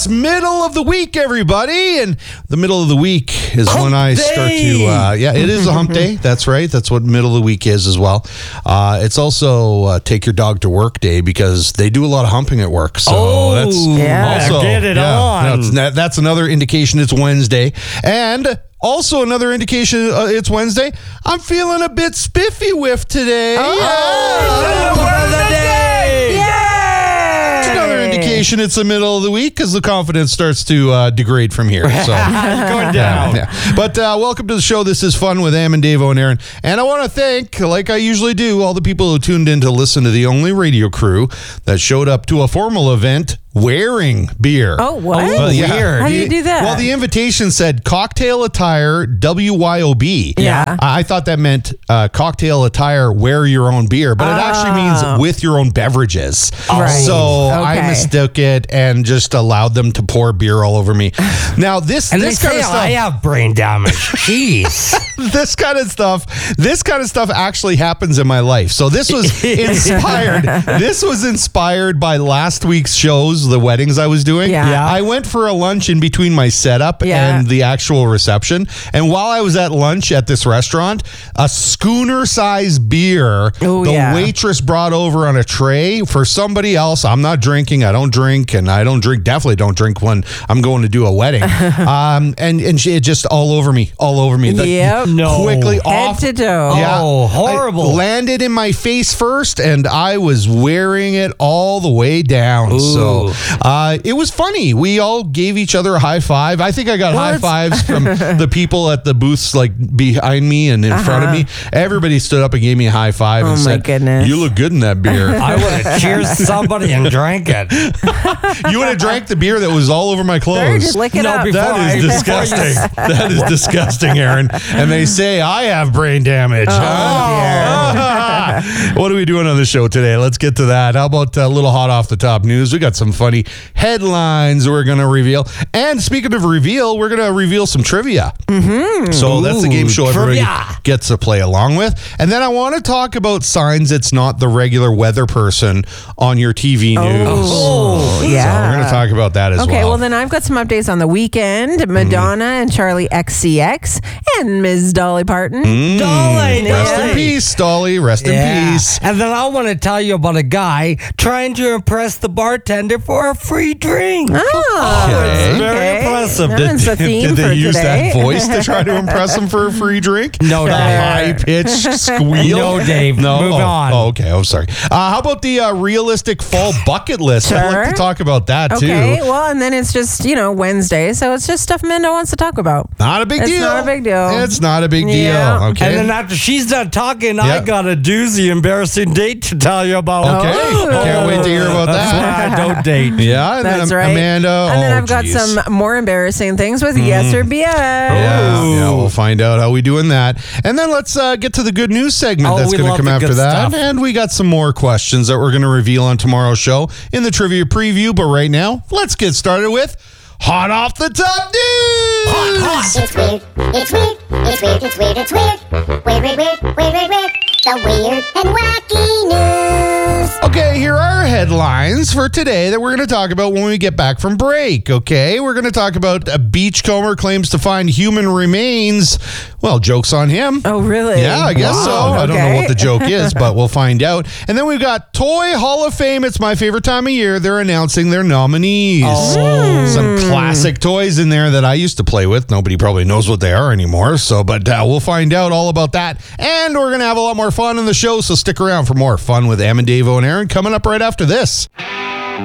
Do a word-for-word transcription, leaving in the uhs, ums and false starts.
It's middle of the week, everybody. And the middle of the week is hump when I day. start to, uh, yeah, it is a hump day. That's right. That's what middle of the week is as well. Uh, it's also uh, take your dog to work day because they do a lot of humping at work. So Oh, that's yeah. also, Get it yeah, on. That's, that's another indication it's Wednesday. And also another indication uh, it's Wednesday. I'm feeling a bit spiffy whiff today. Oh, Yeah. the word of the day. It's another indication it's the middle of the week because the confidence starts to uh, degrade from here. So Going down. yeah. But uh, welcome to the show. This is Fun with Am and Davo and Aaron. And I want to thank, like I usually do, all the people who tuned in to listen to the only radio crew that showed up to a formal event wearing beer. Oh, what? Well, yeah. Weird. How do you do that? Well, the invitation said cocktail attire W Y O B. Yeah. I thought that meant uh, cocktail attire, wear your own beer, but it actually Oh. means with your own beverages. Right. So I Okay. mistook it and just allowed them to pour beer all over me. Now, this, And they this kind say of stuff. I have brain damage. Jeez. This kind of stuff, this kind of stuff actually happens in my life. So this was inspired. This was inspired by last week's shows, the weddings I was doing. Yeah. Yeah. I went for a lunch in between my setup Yeah. and the actual reception. And while I was at lunch at this restaurant, a schooner-sized beer, Oh, the yeah. waitress brought over on a tray for somebody else. I'm not drinking. I don't drink, and I don't drink. Definitely don't drink when I'm going to do a wedding. um, and and she, it just all over me, all over me. The- Yep. No. Quickly Head off. to toe. Yeah. Oh, horrible. I landed in my face first, and I was wearing it all the way down. Ooh. So uh, it was funny. We all gave each other a high five. I think I got Well, high it's- fives from the people at the booths, like behind me and in front of me. Everybody stood up and gave me a high five Uh-huh. Oh, and my said, goodness. "You look good in that beer." I would have cheered somebody and drank it. You would have drank the beer that was all over my Sure, clothes. just lick it No, up. before- That is Before you- disgusting. That is disgusting, Aaron. And they say I have brain damage. huh? What are we doing on the show today? Let's get to that. How about a little hot off the top news? We got some funny headlines we're going to reveal. And speaking of reveal, we're going to reveal some trivia. Mm-hmm. So that's the game Ooh, show everybody trivia. gets to play along with. And then I want to talk about signs it's not the regular weather person on your T V news. Oh, So yeah. we're going to talk about that as Okay, well. well, then I've got some updates on The Weeknd, Madonna and Charlie X C X, and Miz Dolly Parton. Dolly, Mm. Rest Dolly. in peace, Dolly. Rest in peace. And then I want to tell you about a guy trying to impress the bartender for a free drink. Oh, Okay. It's very impressive. That's the theme Did they for use today. that voice to try to impress him for a free drink? No, the Dave. high-pitched squeal. No, Dave. No. Move oh, on. Oh, okay. I'm sorry. Uh, how about the uh, realistic fall bucket list? I'd like Sure. to talk about that Okay, too. well, and then it's just, you know, Wednesday, so it's just stuff Mendo wants to talk about. Not a big It's deal. not a big deal. It's not a big Yeah. deal. Okay. And then after she's done talking, Yeah. I got a doozy embarrassing date to tell you about. okay. Oh. Can't wait to hear about That's that. why I don't date. Yeah. And That's then right. Amanda. And then oh, I've got geez. some more embarrassing things with Yes or B S. Yeah, yeah, we'll find out how we doing that. And then let's uh, get to the good news segment Oh, that's we going to love come the after good that. stuff. And we got some more questions that we're going to reveal on tomorrow's show in the trivia preview. But right now, let's get started with Hot Off the Top News! Hot, hot. It's weird, it's weird, it's weird, it's weird, it's weird. Weird, weird, weird, weird, weird, weird. The weird and wacky news. Okay, here are our headlines for today that we're going to talk about when we get back from break, okay? We're going to talk about a beachcomber claims to find human remains. Well, joke's on him. Oh, really? Yeah, I guess so. Wow. I don't know Okay. what the joke is, but we'll find out. And then we've got Toy Hall of Fame. It's my favorite time of year. They're announcing their nominees. Oh. Some classic toys in there that I used to play with. Nobody probably knows what they are anymore. So, but uh, we'll find out all about that. And we're going to have a lot more fun in the show. So stick around for more fun with Am and Davo and Aaron coming up right after this.